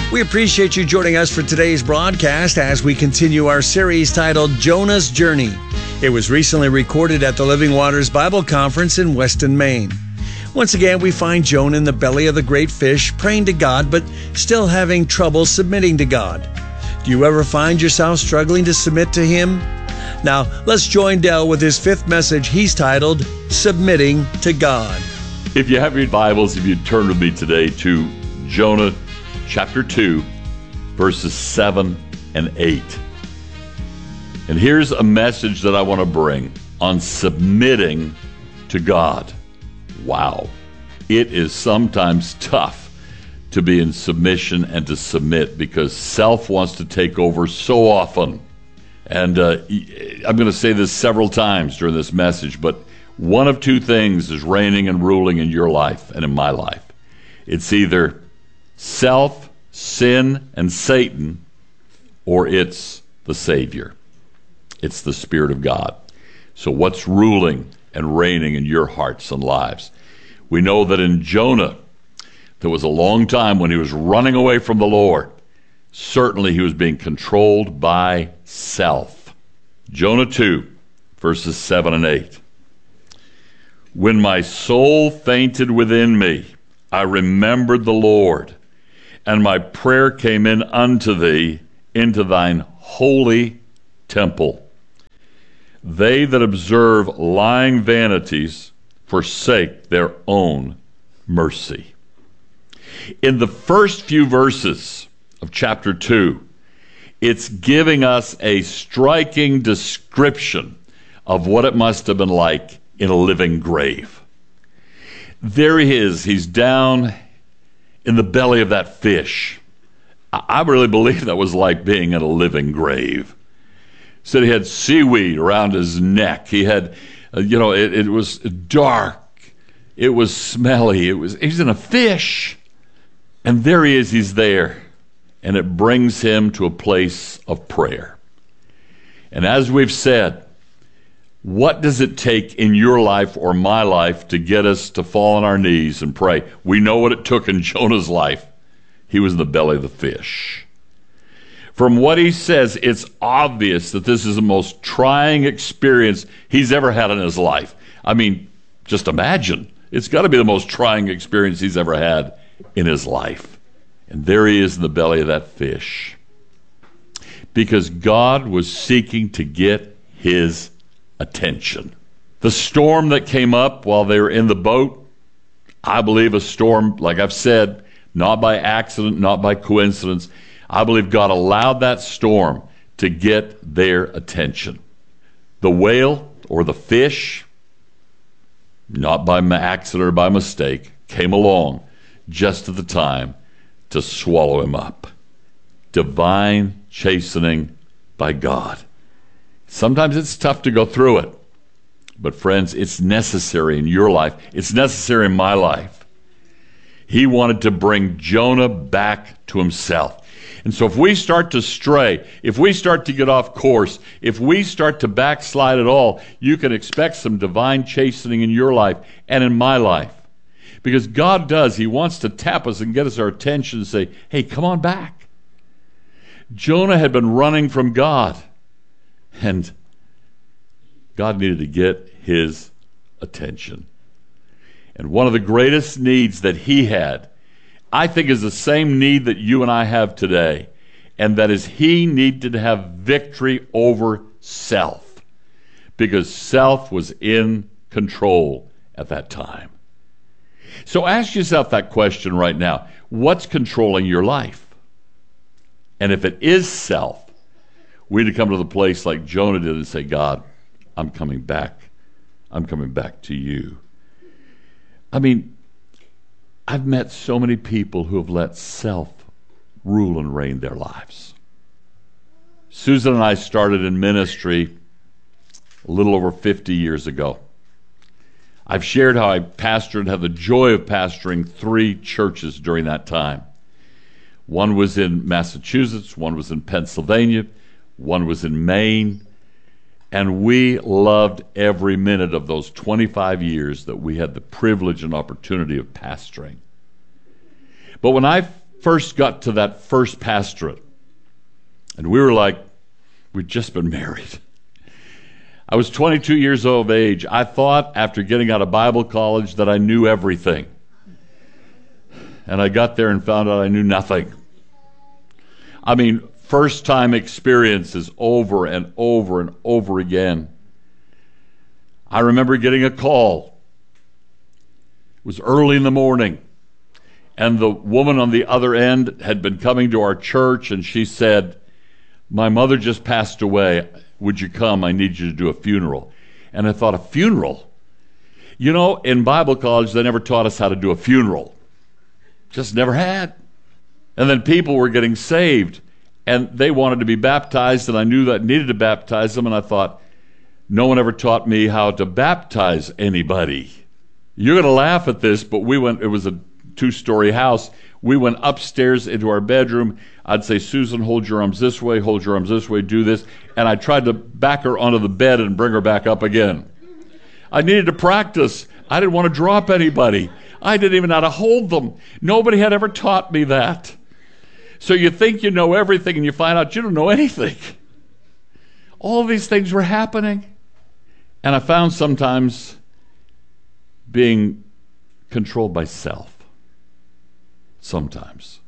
We appreciate you joining us for today's broadcast as we continue our series titled Jonah's Journey. It was recently recorded at the Living Waters Bible Conference in Weston, Maine. Once again, we find Jonah in the belly of the great fish, praying to God, but still having trouble submitting to God. Do you ever find yourself struggling to submit to Him? Now, let's join Del with his fifth message he's titled, Submitting to God. If you have your Bibles, if you'd turn with me today to Jonah chapter 2, verses 7 and 8. And here's a message that I want to bring on submitting to God. Wow. It is sometimes tough to be in submission and to submit because self wants to take over so often. And I'm going to say this several times during this message, but one of two things is reigning and ruling in your life and in my life. It's either self, sin, and Satan, or it's the Savior. It's the Spirit of God. So what's ruling and reigning in your hearts and lives? We know that in Jonah, there was a long time when he was running away from the Lord. Certainly he was being controlled by self. Jonah 2, verses 7 and 8. When my soul fainted within me, I remembered the Lord, and my prayer came in unto thee into thine holy temple. They that observe lying vanities forsake their own mercy. In the first few verses of chapter 2, it's giving us a striking description of what it must have been like in a living grave. There he is. He's down in the belly of that fish. I really believe that was like being in a living grave. Said he had seaweed around his neck. He had, it was dark. It was smelly. He's in a fish. And there he is. He's there. And it brings him to a place of prayer. And as we've said, what does it take in your life or my life to get us to fall on our knees and pray? We know what it took in Jonah's life. He was in the belly of the fish. From what he says, it's obvious that this is the most trying experience he's ever had in his life. I mean, just imagine. It's got to be the most trying experience he's ever had in his life. And there he is in the belly of that fish. Because God was seeking to get his attention. The storm that came up while they were in the boat, I believe a storm, like I've said, not by accident, not by coincidence. I believe God allowed that storm to get their attention. The whale or the fish, not by accident or by mistake, came along just at the time to swallow him up. Divine chastening by God. Sometimes it's tough to go through it. But friends, it's necessary in your life. It's necessary in my life. He wanted to bring Jonah back to himself. And so if we start to stray, if we start to get off course, if we start to backslide at all, you can expect some divine chastening in your life and in my life. Because God does. He wants to tap us and get us our attention and say, hey, come on back. Jonah had been running from God. And God needed to get his attention. And one of the greatest needs that he had, I think, is the same need that you and I have today. And that is he needed to have victory over self. Because self was in control at that time. So ask yourself that question right now. What's controlling your life? And if it is self, we need to come to the place like Jonah did and say, God, I'm coming back. I'm coming back to you. I mean, I've met so many people who have let self rule and reign their lives. Susan and I started in ministry a little over 50 years ago. I've shared how I pastored and had the joy of pastoring 3 churches during that time. One was in Massachusetts, one was in Pennsylvania, one was in Maine, and we loved every minute of those 25 years that we had the privilege and opportunity of pastoring. But when I first got to that first pastorate. And we were like, we'd just been married. I was 22 years of age. I thought after getting out of Bible college that I knew everything. And I got there and found out I knew nothing. I mean, first-time experiences over and over and over again. I remember getting a call. It was early in the morning. And the woman on the other end had been coming to our church, and she said, "My mother just passed away. Would you come? I need you to do a funeral." And I thought, a funeral? You know, in Bible college, they never taught us how to do a funeral. Just never had. And then people were getting saved, and they wanted to be baptized, and I knew that I needed to baptize them, and I thought, no one ever taught me how to baptize anybody. You're going to laugh at this, but it was a 2-story house. We went upstairs into our bedroom. I'd say, "Susan, hold your arms this way, hold your arms this way, do this." And I tried to back her onto the bed and bring her back up again. I needed to practice. I didn't want to drop anybody. I didn't even know how to hold them. Nobody had ever taught me that. So you think you know everything and you find out you don't know anything. All these things were happening. And I found sometimes being controlled by self. Sometimes.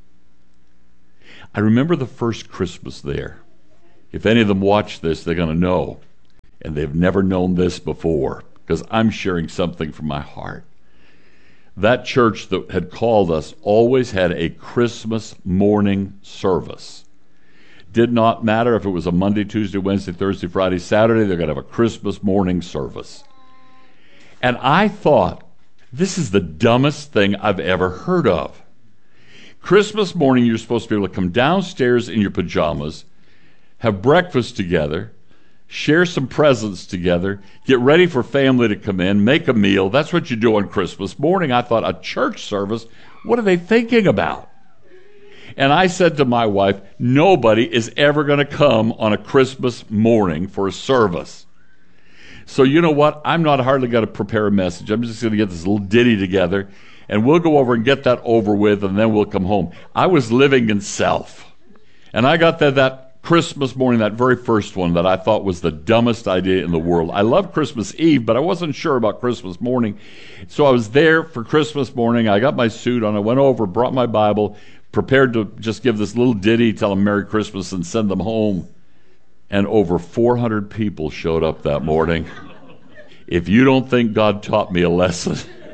I remember the first Christmas there. If any of them watch this, they're going to know. And they've never known this before, because I'm sharing something from my heart. That church that had called us always had a Christmas morning service. Did not matter if it was a Monday, Tuesday, Wednesday, Thursday, Friday, Saturday, they're going to have a Christmas morning service. And I thought, this is the dumbest thing I've ever heard of. Christmas morning, you're supposed to be able to come downstairs in your pajamas, have breakfast together, share some presents together, get ready for family to come in, make a meal. That's what you do on Christmas morning. I thought, a church service? What are they thinking about? And I said to my wife, nobody is ever going to come on a Christmas morning for a service. So you know what? I'm not hardly going to prepare a message. I'm just going to get this little ditty together, and we'll go over and get that over with, and then we'll come home. I was living in self. And I got that Christmas morning, that very first one, that I thought was the dumbest idea in the world. I love Christmas Eve, but I wasn't sure about Christmas morning. So I was there for Christmas morning. I got my suit on. I went over, brought my Bible, prepared to just give this little ditty, tell them Merry Christmas, and send them home. And over 400 people showed up that morning. If you don't think God taught me a lesson,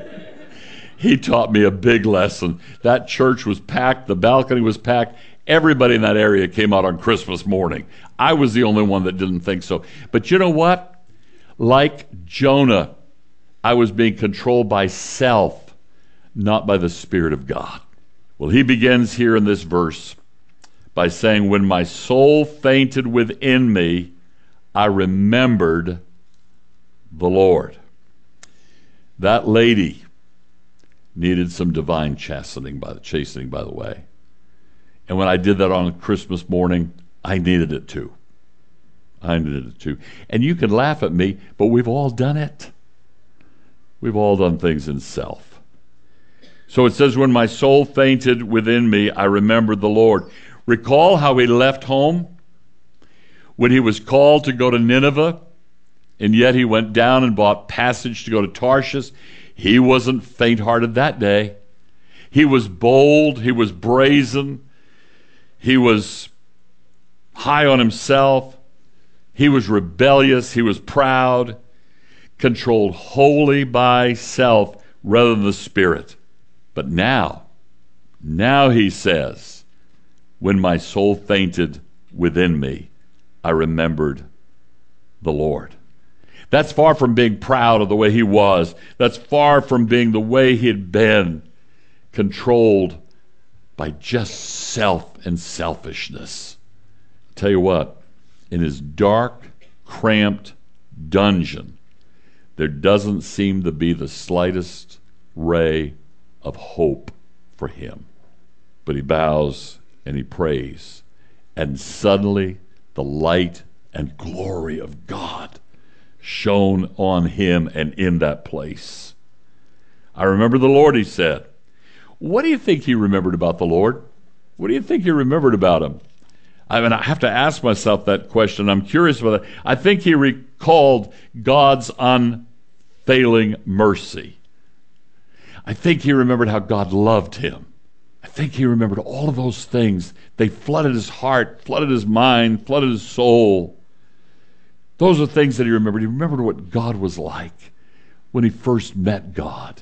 He taught me a big lesson. That church was packed. The balcony was packed. Everybody in that area came out on Christmas morning. I was the only one that didn't think so. But you know what? Like Jonah, I was being controlled by self, not by the Spirit of God. Well, he begins here in this verse by saying, "When my soul fainted within me, I remembered the Lord." That lady needed some divine chastening, by the way. And when I did that on Christmas morning, I needed it too. And you can laugh at me, but we've all done it. We've all done things in self. So it says, "When my soul fainted within me, I remembered the Lord." Recall how he left home when he was called to go to Nineveh, and yet he went down and bought passage to go to Tarshish. He wasn't faint-hearted that day. He was bold. He was brazen. He was high on himself. He was rebellious. He was proud, controlled wholly by self rather than the Spirit. But now he says, "When my soul fainted within me, I remembered the Lord." That's far from being proud of the way he was. That's far from being the way he had been, controlled by just self and selfishness. I'll tell you what, in his dark, cramped dungeon, there doesn't seem to be the slightest ray of hope for him. But he bows and he prays, and suddenly the light and glory of God shone on him and in that place. "I remember the Lord," he said. What do you think he remembered about the Lord? What do you think he remembered about him? I mean, I have to ask myself that question. I'm curious about that. I think he recalled God's unfailing mercy. I think he remembered how God loved him. I think he remembered all of those things. They flooded his heart, flooded his mind, flooded his soul. Those are things that he remembered. He remembered what God was like when he first met God.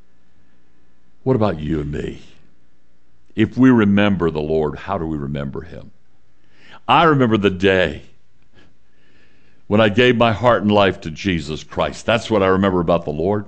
What about you and me? If we remember the Lord, how do we remember him? I remember the day when I gave my heart and life to Jesus Christ. That's what I remember about the Lord.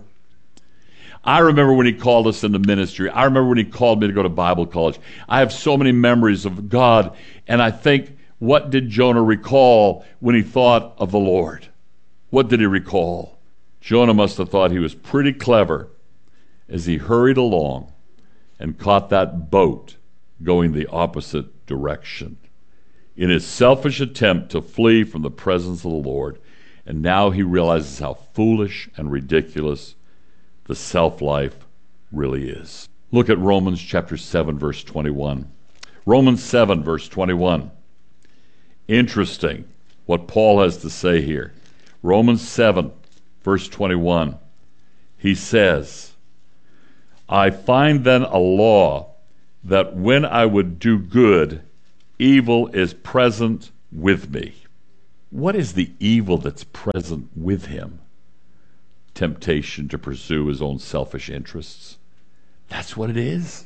I remember when he called us into ministry. I remember when he called me to go to Bible college. I have so many memories of God, and I think, what did Jonah recall when he thought of the Lord? What did he recall? Jonah must have thought he was pretty clever as he hurried along and caught that boat going the opposite direction in his selfish attempt to flee from the presence of the Lord. And now he realizes how foolish and ridiculous the self-life really is. Look at Romans chapter 7, verse 21. Romans 7, verse 21. Interesting what Paul has to say here. Romans 7, verse 21. He says, I find then a law that when I would do good, evil is present with me. What is the evil that's present with him? Temptation to pursue his own selfish interests. That's what it is.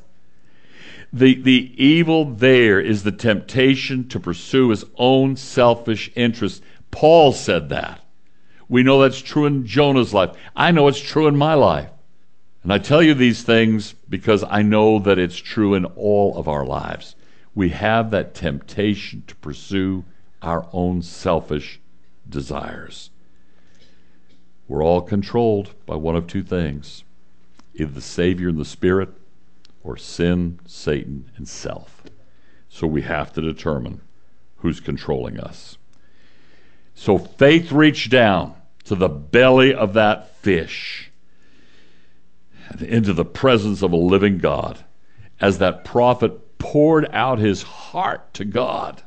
The evil there is the temptation to pursue his own selfish interests. Paul said that. We know that's true in Jonah's life. I know it's true in my life. And I tell you these things because I know that it's true in all of our lives. We have that temptation to pursue our own selfish desires. We're all controlled by one of two things, either the Savior and the Spirit, or sin, Satan, and self. So we have to determine who's controlling us. So faith reached down to the belly of that fish and into the presence of a living God as that prophet poured out his heart to God.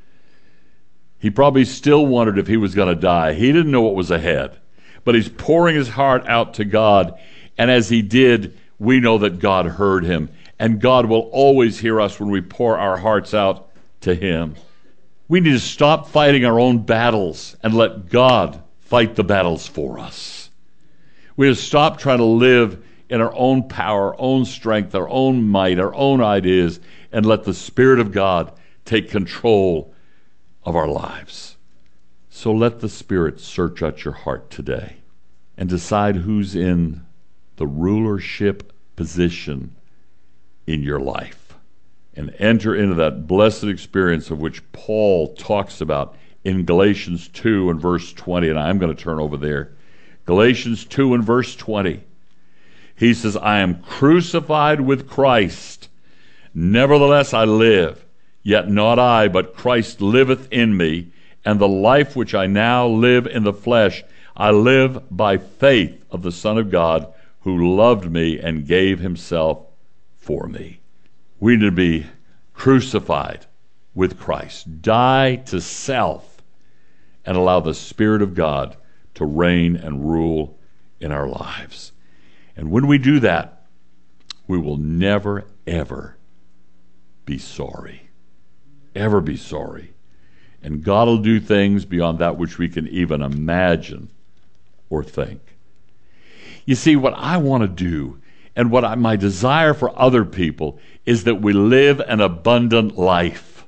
He probably still wondered if he was going to die. He didn't know what was ahead. But he's pouring his heart out to God. And as he did, we know that God heard him. And God will always hear us when we pour our hearts out to him. We need to stop fighting our own battles and let God fight the battles for us. We have to stop trying to live in our own power, our own strength, our own might, our own ideas, and let the Spirit of God take control of our lives. So let the Spirit search out your heart today and decide who's in the rulership position in your life, and enter into that blessed experience of which Paul talks about in Galatians 2 and verse 20, and I'm going to turn over there. Galatians 2 and verse 20. He says, I am crucified with Christ. Nevertheless I live, yet not I, but Christ liveth in me. And the life which I now live in the flesh, I live by faith of the Son of God, who loved me and gave himself for me. We need to be crucified with Christ. Die to self and allow the Spirit of God to reign and rule in our lives. And when we do that, we will never, ever be sorry. Ever be sorry. And God will do things beyond that which we can even imagine or think. You see, what I want to do and what my desire for other people is that we live an abundant life.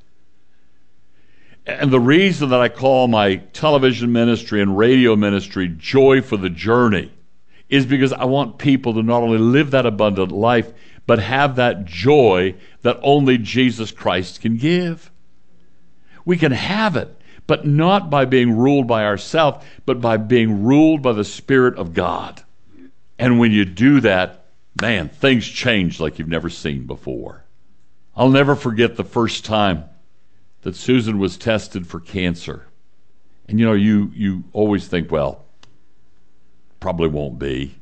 And the reason that I call my television ministry and radio ministry Joy for the Journey is because I want people to not only live that abundant life, but have that joy that only Jesus Christ can give. We can have it, but not by being ruled by ourselves, but by being ruled by the Spirit of God. And when you do that, man, things change like you've never seen before. I'll never forget the first time that Susan was tested for cancer. And you know, you always think, well, probably won't be.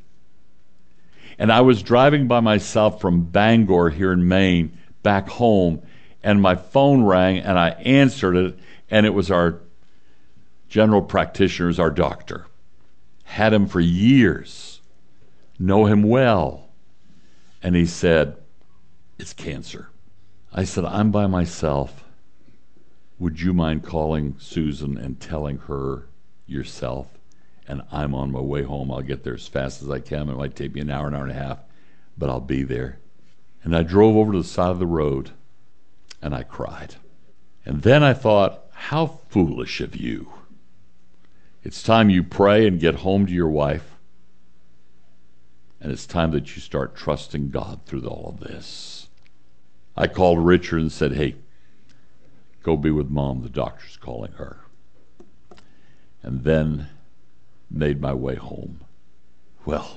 And I was driving by myself from Bangor here in Maine back home, and my phone rang, and I answered it, and it was our general practitioner, our doctor. Had him for years, know him well. And he said, it's cancer. I said, I'm by myself. Would you mind calling Susan and telling her yourself? And I'm on my way home. I'll get there as fast as I can. It might take me an hour and a half, but I'll be there. And I drove over to the side of the road, and I cried. And then I thought, how foolish of you. It's time you pray and get home to your wife. And it's time that you start trusting God through all of this. I called Richard and said, hey, go be with Mom. The doctor's calling her. And then made my way home. Well,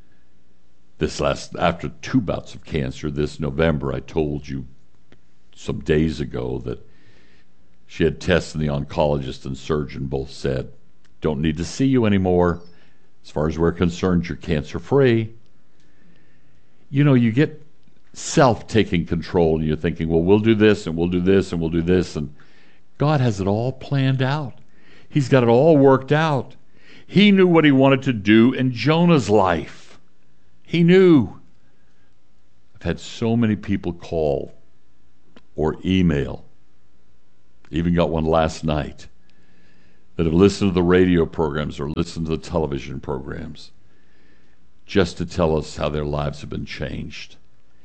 after 2 bouts of cancer this November, I told you some days ago that she had tests, and the oncologist and surgeon both said, don't need to see you anymore. As far as we're concerned, you're cancer-free. You know, you get self taking control, and you're thinking, well, we'll do this, and we'll do this, and we'll do this. And God has it all planned out. He's got it all worked out. He knew what he wanted to do in Jonah's life. He knew. I've had so many people call or email, even got one last night, that have listened to the radio programs or listened to the television programs just to tell us how their lives have been changed.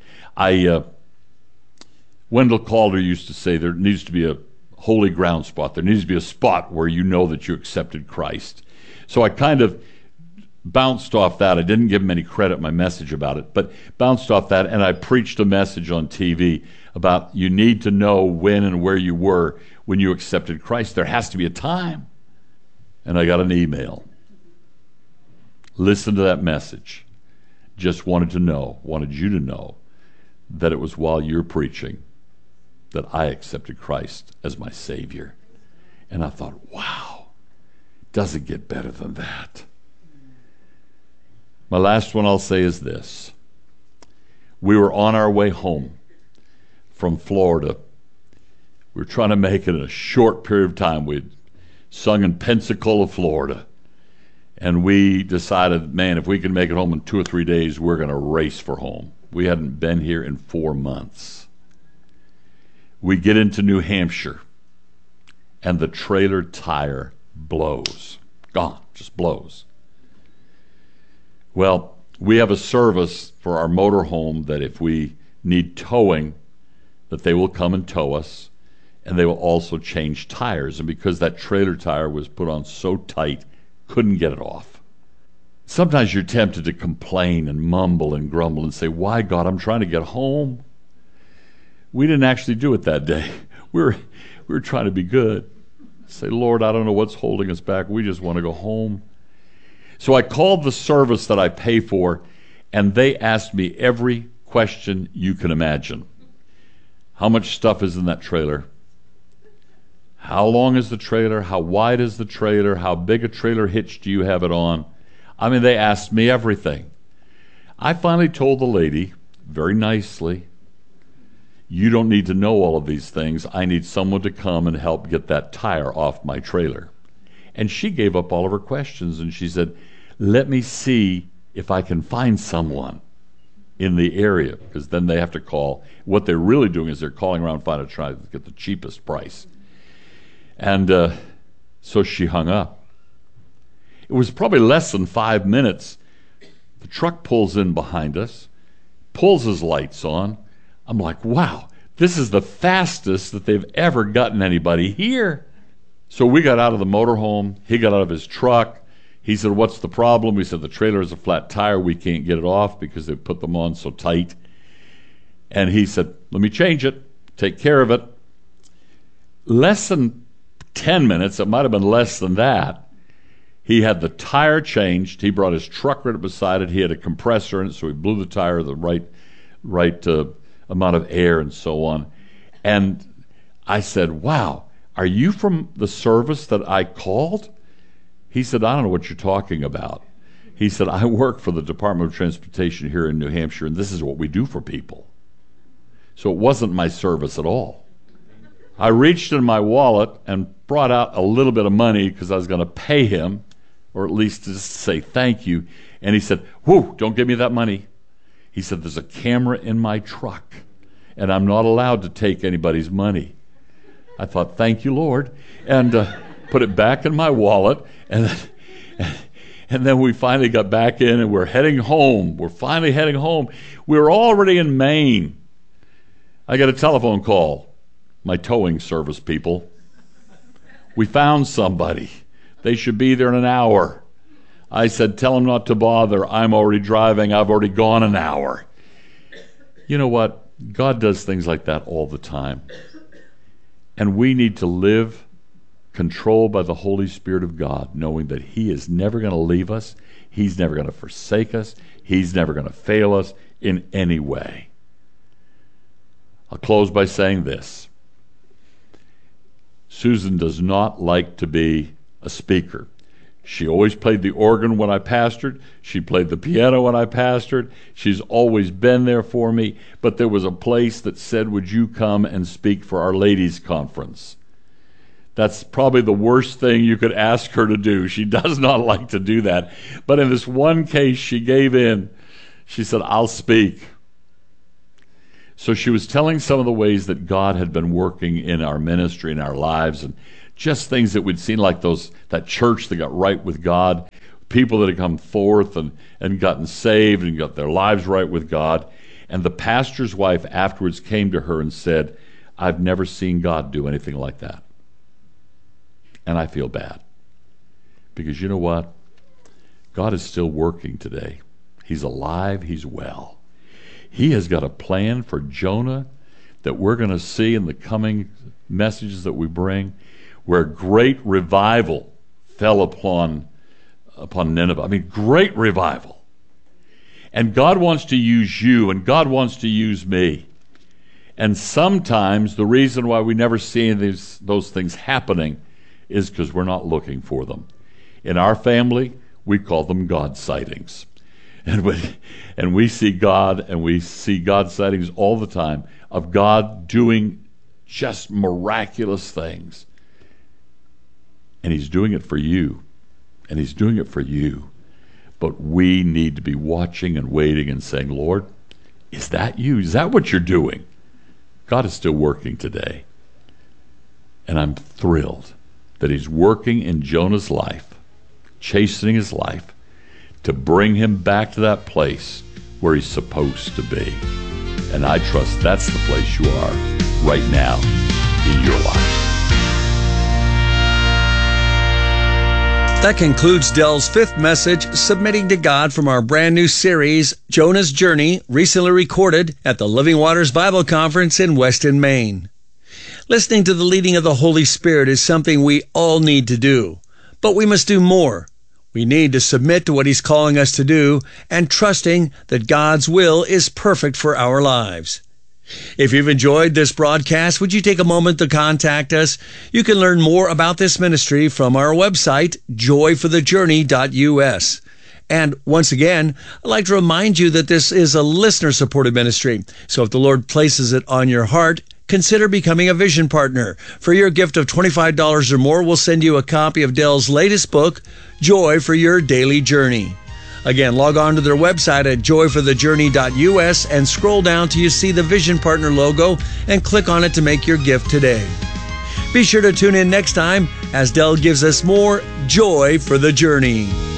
Wendell Calder used to say there needs to be a holy ground spot. There needs to be a spot where you know that you accepted Christ. So I kind of bounced off that. I didn't give him any credit, my message about it, but bounced off that, and I preached a message on TV about you need to know when and where you were when you accepted Christ. There has to be a time. And I got an email. Listen to that message. Just wanted you to know that it was while you're preaching that I accepted Christ as my Savior. And I thought, wow, doesn't get better than that. My last one I'll say is this. We were on our way home from Florida. We were trying to make it in a short period of time. We'd sung in Pensacola, Florida. And we decided, man, if we can make it home in 2 or 3 days, we're going to race for home. We hadn't been here in 4 months. We get into New Hampshire, and the trailer tire blows. Gone, just blows. Well, we have a service for our motorhome that if we need towing, that they will come and tow us, and they will also change tires. And because that trailer tire was put on so tight, couldn't get it off. Sometimes you're tempted to complain and mumble and grumble and say, why, God, I'm trying to get home. We didn't actually do it that day. We were trying to be good. Say, Lord, I don't know what's holding us back. We just want to go home. So I called the service that I pay for, and they asked me every question you can imagine. How much stuff is in that trailer? How long is the trailer? How wide is the trailer? How big a trailer hitch do you have it on? I mean, they asked me everything. I finally told the lady, very nicely, you don't need to know all of these things. I need someone to come and help get that tire off my trailer. And she gave up all of her questions, and she said, let me see if I can find someone in the area, because then they have to call. What they're really doing is they're calling around trying to get the cheapest price. And so she hung up. It was probably less than 5 minutes. The truck pulls in behind us, pulls his lights on. I'm like, wow, this is the fastest that they've ever gotten anybody here. So we got out of the motorhome. He got out of his truck. He said, what's the problem? We said, the trailer is a flat tire. We can't get it off because they put them on so tight. And he said, let me change it. Take care of it. Less than 10 minutes, it might have been less than that, he had the tire changed. He brought his truck right up beside it. He had a compressor in it, so he blew the tire the right amount of air and so on. And I said, wow, are you from the service that I called? He said, I don't know what you're talking about. He said, I work for the Department of Transportation here in New Hampshire, and this is what we do for people. So it wasn't my service at all. I reached in my wallet and brought out a little bit of money because I was going to pay him, or at least just say thank you. And he said, "Whoa, don't give me that money." He said, "There's a camera in my truck, and I'm not allowed to take anybody's money." I thought, "Thank you, Lord," and put it back in my wallet. And then we finally got back in, and we're heading home. We're finally heading home. We were already in Maine. I got a telephone call. My towing service people. "We found somebody. They should be there in an hour." I said, "Tell them not to bother. I'm already driving. I've already gone an hour." You know what? God does things like that all the time. And we need to live controlled by the Holy Spirit of God, knowing that He is never going to leave us. He's never going to forsake us. He's never going to fail us in any way. I'll close by saying this. Susan does not like to be a speaker. She always played the organ when I pastored. She played the piano when I pastored. She's always been there for me. But there was a place that said, "Would you come and speak for our ladies' conference?" That's probably the worst thing you could ask her to do. She does not like to do that. But in this one case, she gave in. She said, "I'll speak." So she was telling some of the ways that God had been working in our ministry, in our lives, and just things that we'd seen, like that church that got right with God, people that had come forth and gotten saved and got their lives right with God. And the pastor's wife afterwards came to her and said, "I've never seen God do anything like that." And I feel bad. Because you know what? God is still working today. He's alive. He's well. He has got a plan for Jonah that we're going to see in the coming messages that we bring, where great revival fell upon Nineveh. I mean, great revival. And God wants to use you, and God wants to use me. And sometimes the reason why we never see those things happening is because we're not looking for them. In our family, we call them God sightings. And we see God, and we see God sightings all the time of God doing just miraculous things. And He's doing it for you. And He's doing it for you. But we need to be watching and waiting and saying, "Lord, is that you? Is that what you're doing?" God is still working today. And I'm thrilled that He's working in Jonah's life, chastening his life, to bring him back to that place where he's supposed to be. And I trust that's the place you are right now in your life. That concludes Dell's fifth message, Submitting to God, from our brand new series, Jonah's Journey, recently recorded at the Living Waters Bible Conference in Weston, Maine. Listening to the leading of the Holy Spirit is something we all need to do, but we must do more. We need to submit to what He's calling us to do and trusting that God's will is perfect for our lives. If you've enjoyed this broadcast, would you take a moment to contact us? You can learn more about this ministry from our website, joyforthejourney.us. And once again, I'd like to remind you that this is a listener-supported ministry. So if the Lord places it on your heart, consider becoming a vision partner. For your gift of $25 or more, we'll send you a copy of Dell's latest book, Joy for Your Daily Journey. Again, log on to their website at joyforthejourney.us and scroll down till you see the Vision Partner logo and click on it to make your gift today. Be sure to tune in next time as Dell gives us more Joy for the Journey.